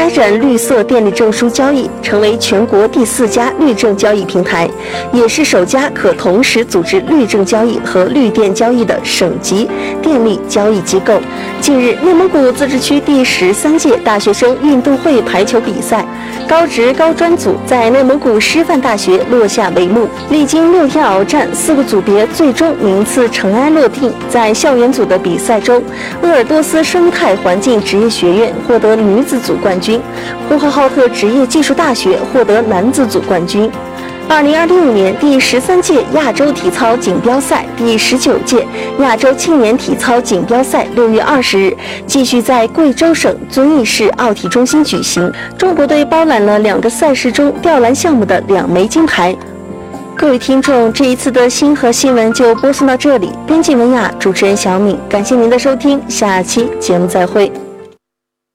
开展绿色电力证书交易，成为全国第4家绿证交易平台，也是首家可同时组织绿证交易和绿电交易的省级电力交易机构。近日，内蒙古自治区第13届大学生运动会排球比赛高职高专组在内蒙古师范大学落下帷幕。历经6天鏖战，4个组别最终名次尘埃落定。在校园组的比赛中，鄂尔多斯生态环境职业学院获得女子组冠军，呼和浩特职业技术大学获得男子组冠军。2026年第13届亚洲体操锦标赛、第19届亚洲青年体操锦标赛6月20日继续在贵州省遵义市奥体中心举行。中国队包揽了2个赛事中吊篮项目的2枚金牌。各位听众，这一次的星河新闻就播送到这里。编辑文雅，主持人小敏，感谢您的收听，下期节目再会。